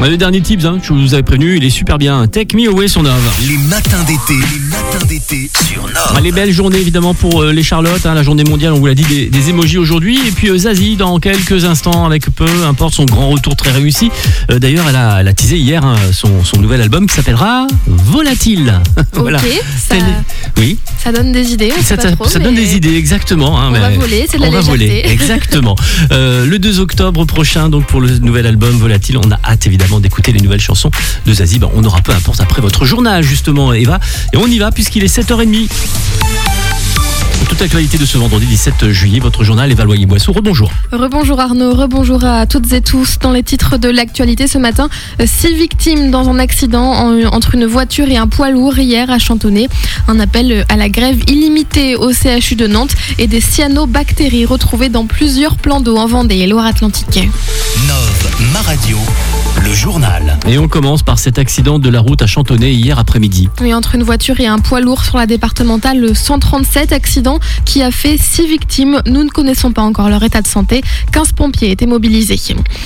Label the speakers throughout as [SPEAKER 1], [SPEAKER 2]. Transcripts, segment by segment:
[SPEAKER 1] Le dernier tips, je vous avais prévenu, il est super bien. Take Me Away sur Nov.
[SPEAKER 2] Les matins d'été sur Nov.
[SPEAKER 1] Les belles journées évidemment pour les Charlottes, la journée mondiale, on vous l'a dit, des emojis aujourd'hui. Et puis Zazie dans quelques instants avec peu importe son grand retour très réussi. D'ailleurs elle a teasé hier son nouvel album qui s'appellera Volatile. Voilà.
[SPEAKER 3] Ok,
[SPEAKER 1] oui.
[SPEAKER 3] Ça donne des idées, on sait pas trop,
[SPEAKER 1] ça donne des idées, exactement.
[SPEAKER 3] On va voler, c'est de la légèreté.
[SPEAKER 1] Voler, exactement. Le 2 octobre prochain, donc pour le nouvel album Volatile, on a hâte évidemment d'écouter les nouvelles chansons de Zazie. On aura peu importe après votre journal justement, Eva. Et on y va puisqu'il est 7h30. Toute l'actualité de ce vendredi 17 juillet, votre journal Eva Loyer-Boissou. Rebonjour.
[SPEAKER 3] Rebonjour Arnaud, rebonjour à toutes et tous. Dans les titres de l'actualité ce matin, 6 victimes dans un accident entre une voiture et un poids lourd hier à Chantonnay. Un appel à la grève illimitée au CHU de Nantes et des cyanobactéries retrouvées dans plusieurs plans d'eau en Vendée et Loire-Atlantique.
[SPEAKER 2] Nov, ma radio, le journal.
[SPEAKER 1] Et on commence par cet accident de la route à Chantonnay hier après-midi.
[SPEAKER 3] Oui, entre une voiture et un poids lourd sur la départementale 137, accident qui a fait 6 victimes. Nous ne connaissons pas encore leur état de santé. 15 pompiers étaient mobilisés.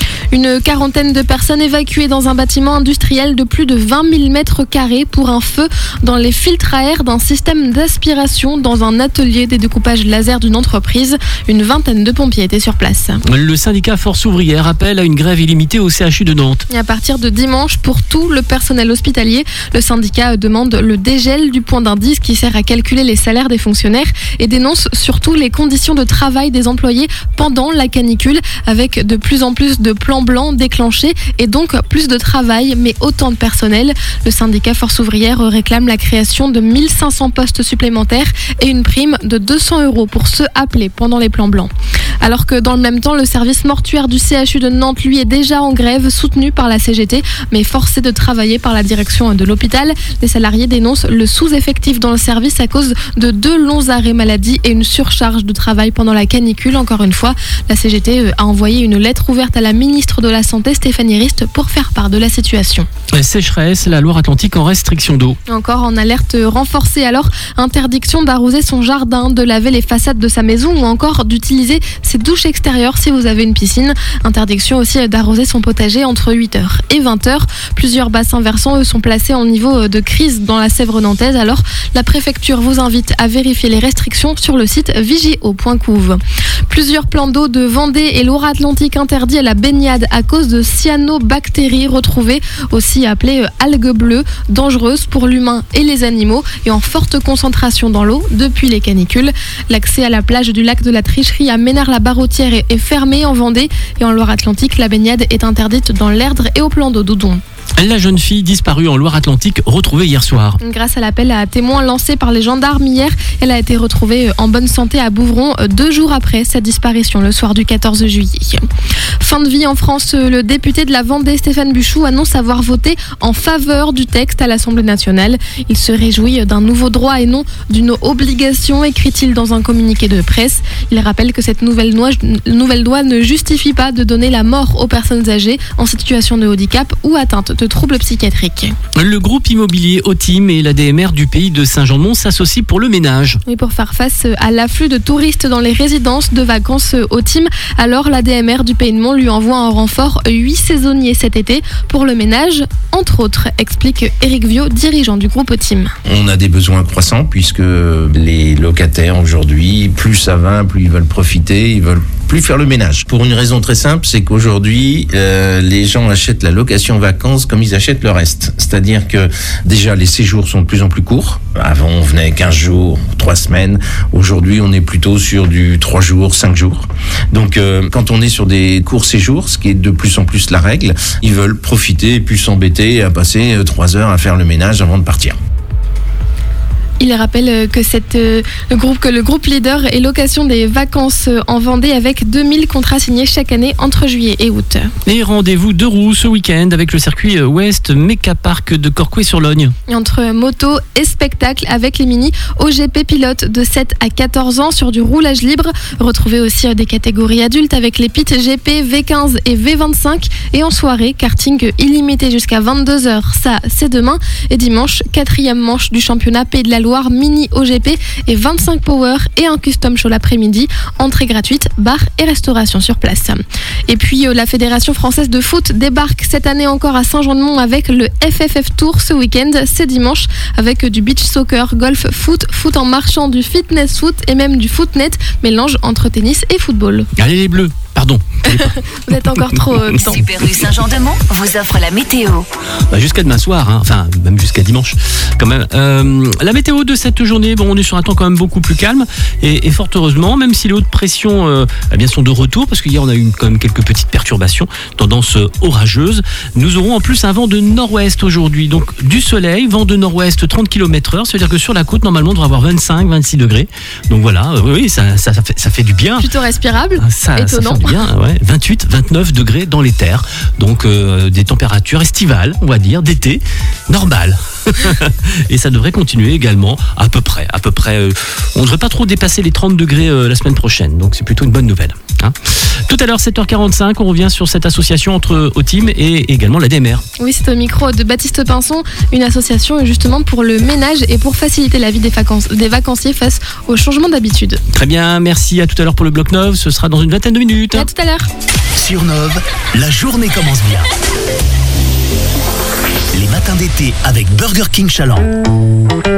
[SPEAKER 3] Une quarantaine de personnes évacuées dans un bâtiment industriel de plus de 20 000 mètres carrés pour un feu dans les filtres à air d'un système d'aspiration dans un atelier des découpages laser d'une entreprise. Une vingtaine de pompiers étaient sur place.
[SPEAKER 1] Le syndicat Force ouvrière appelle à une grève illimitée au CHU de Nantes.
[SPEAKER 3] Et à partir de dimanche, pour tout le personnel hospitalier, le syndicat demande le dégel du point d'indice qui sert à calculer les salaires des fonctionnaires et dénonce surtout les conditions de travail des employés pendant la canicule, avec de plus en plus de plans blancs déclenchés et donc plus de travail, mais autant de personnel. Le syndicat Force ouvrière réclame la création de 1500 postes supplémentaires et une prime de 200 € pour ceux appelés pendant les plans blancs. Alors que dans le même temps, le service mortuaire du CHU de Nantes, lui, est déjà en grève, soutenu par la CGT, mais forcé de travailler par la direction de l'hôpital. Les salariés dénoncent le sous-effectif dans le service à cause de 2 longs arrêts maladie et une surcharge de travail pendant la canicule. Encore une fois, la CGT a envoyé une lettre ouverte à la ministre de la Santé, Stéphanie Rist, pour faire part de la situation.
[SPEAKER 1] Sécheresse, la Loire-Atlantique en restriction d'eau.
[SPEAKER 3] Encore en alerte renforcée, alors interdiction d'arroser son jardin, de laver les façades de sa maison ou encore d'utiliser ses douches extérieures si vous avez une piscine. Interdiction aussi d'arroser son potager entre 8h et 20h. Plusieurs bassins versants, eux, sont placés en niveau de crise dans la Sèvre nantaise. Alors, la préfecture vous invite à vérifier les restrictions sur le site vigio.couve. Plusieurs plans d'eau de Vendée et Loire-Atlantique interdits à la baignade à cause de cyanobactéries retrouvées, aussi appelées algues bleues, dangereuses pour l'humain et les animaux et en forte concentration dans l'eau depuis les canicules. L'accès à la plage du lac de la Tricherie à Ménard-la-Barrotière est fermé en Vendée et en Loire-Atlantique, la baignade est interdite dans l'Erdre et au plan d'eau d'Oudon.
[SPEAKER 1] La jeune fille disparue en Loire-Atlantique, retrouvée hier soir.
[SPEAKER 3] Grâce à l'appel à témoins lancé par les gendarmes hier, elle a été retrouvée en bonne santé à Bouvron 2 jours après sa disparition le soir du 14 juillet. Fin de vie en France, le député de la Vendée, Stéphane Buchou, annonce avoir voté en faveur du texte à l'Assemblée nationale. Il se réjouit d'un nouveau droit et non d'une obligation, écrit-il dans un communiqué de presse. Il rappelle que cette nouvelle loi ne justifie pas de donner la mort aux personnes âgées en situation de handicap ou atteinte de troubles psychiatriques.
[SPEAKER 1] Le groupe immobilier Otim et l'ADMR du pays de Saint-Jean-de-Mont s'associent pour le ménage.
[SPEAKER 3] Oui, pour faire face à l'afflux de touristes dans les résidences de vacances Otim, alors l'ADMR du pays de Mont lui envoie en renfort 8 saisonniers cet été pour le ménage, entre autres, explique Éric Viau, dirigeant du groupe Otim.
[SPEAKER 4] On a des besoins croissants puisque les locataires aujourd'hui, plus ça va, plus ils veulent profiter, ils veulent plus faire le ménage. Pour une raison très simple, c'est qu'aujourd'hui, les gens achètent la location vacances comme ils achètent le reste. C'est-à-dire que déjà, les séjours sont de plus en plus courts. Avant, on venait 15 jours, 3 semaines. Aujourd'hui, on est plutôt sur du 3 jours, 5 jours. Donc, quand on est sur des courts séjours, ce qui est de plus en plus la règle, ils veulent profiter et plus s'embêter à passer 3 heures à faire le ménage avant de partir.
[SPEAKER 3] Il rappelle que le groupe leader est location des vacances en Vendée avec 2000 contrats signés chaque année entre juillet et août.
[SPEAKER 1] Et rendez-vous 2 roues ce week-end avec le circuit Ouest Meca Park de Corcouët-sur-Logne.
[SPEAKER 3] Entre moto et spectacle avec les mini OGP pilotes de 7 à 14 ans sur du roulage libre. Retrouvez aussi des catégories adultes avec les pits GP V15 et V25 et en soirée karting illimité jusqu'à 22h. Ça, c'est demain et dimanche, 4e manche du championnat Pays de la Loire Loire mini OGP et 25 Power et un Custom Show l'après-midi. Entrée gratuite, bar et restauration sur place. Et puis la Fédération française de foot débarque cette année encore à Saint-Jean-de-Mont avec le FFF Tour ce week-end. C'est dimanche avec du beach soccer, golf, foot en marchant, du fitness foot et même du footnet, mélange entre tennis et football.
[SPEAKER 1] Allez les Bleus, pardon.
[SPEAKER 3] Vous êtes encore trop dedans.
[SPEAKER 5] Super U Saint-Jean-de-Mont vous offre la météo.
[SPEAKER 1] Jusqu'à demain soir, hein. Enfin même jusqu'à dimanche quand même. La météo de cette journée, on est sur un temps quand même beaucoup plus calme et fort heureusement, même si les hautes pressions sont de retour, parce qu'hier on a eu quand même quelques petites perturbations, tendance orageuse. Nous aurons en plus un vent de nord-ouest aujourd'hui, donc du soleil, vent de nord-ouest 30 km/h, ça veut dire que sur la côte normalement on devrait avoir 25-26 degrés. Donc voilà, oui, ça fait du bien.
[SPEAKER 3] Plutôt respirable,
[SPEAKER 1] Ça
[SPEAKER 3] étonnant.
[SPEAKER 1] fait du bien, ouais. 28-29 degrés dans les terres, donc des températures estivales, on va dire, d'été, normales. Et ça devrait continuer également à peu près. On ne devrait pas trop dépasser les 30 degrés la semaine prochaine, donc c'est plutôt une bonne nouvelle. Hein. Tout à l'heure, 7h45, on revient sur cette association entre OTIM et également l'ADMR.
[SPEAKER 3] Oui, c'est au micro de Baptiste Pinson, une association justement pour le ménage et pour faciliter la vie des vacanciers face au changement d'habitude.
[SPEAKER 1] Très bien, merci, à tout à l'heure pour le bloc 9, ce sera dans une vingtaine de minutes.
[SPEAKER 3] Et à tout à l'heure.
[SPEAKER 2] Sur Nove, la journée commence bien. Les matins d'été avec Burger King Chaland.